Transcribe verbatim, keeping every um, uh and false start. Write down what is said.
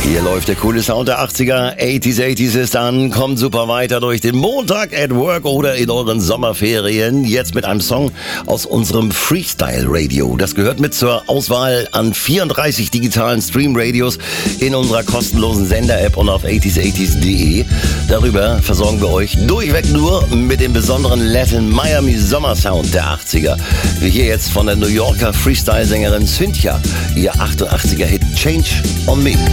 Hier läuft der coole Sound der achtziger. achtziger, achtziger ist an, kommt super weiter durch den Montag at Work oder in euren Sommerferien. Jetzt mit einem Song aus unserem Freestyle Radio. Das gehört mit zur Auswahl an vierunddreißig digitalen Stream-Radios in unserer kostenlosen Sender-App und auf achtziger achtziger punkt de. Darüber versorgen wir euch durchweg nur mit dem besonderen Latin Miami Sommersound der achtziger. Wie hier jetzt von der New Yorker Freestyle-Sängerin Cynthia, ihr achtundachtziger Hit Change on Me.